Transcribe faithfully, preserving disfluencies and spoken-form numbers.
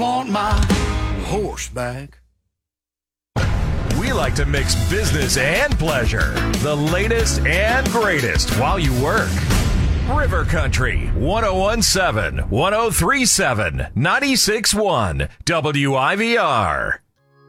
want my horse back. We like to mix business and pleasure. The latest and greatest while you work. River Country, one oh one seven, one oh three seven, ninety-six point one W I V R.